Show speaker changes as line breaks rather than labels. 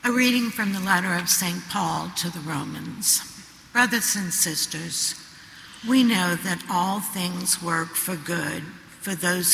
A reading from the letter of St. Paul to the Romans. Brothers and sisters, we know that all things work for good for those